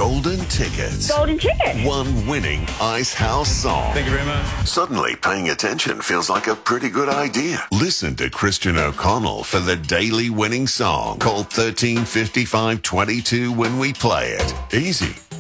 golden tickets. Golden ticket. One winning Ice House song. Thank you very much. Suddenly, paying attention feels like a pretty good idea. Listen to Christian O'Connell for the daily winning song. Call 135522 when we play it. Easy.